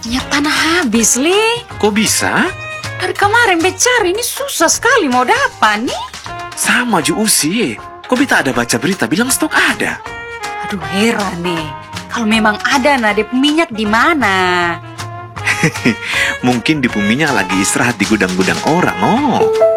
Minyak tanah habis, Li. Kok bisa? Dari kemarin becari ini susah sekali mau dapat nih. Sama ju Usi. Kok Beta ada baca berita bilang stok ada? Aduh heran nih. Kalau memang ada nade minyak di mana? Mungkin di minyak lagi istirahat di gudang-gudang orang, oh.